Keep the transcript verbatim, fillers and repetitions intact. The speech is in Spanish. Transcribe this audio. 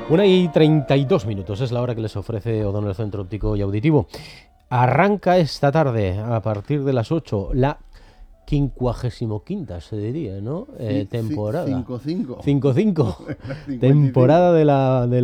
Una y treinta y dos minutos es la hora que les ofrece O'Donnell Centro Óptico y Auditivo. Arranca esta tarde, a partir de las ocho, la quincuagésimo quinta, se diría, ¿no? Eh, Sí, temporada. cinco cinco. cinco cinco. Temporada de la... De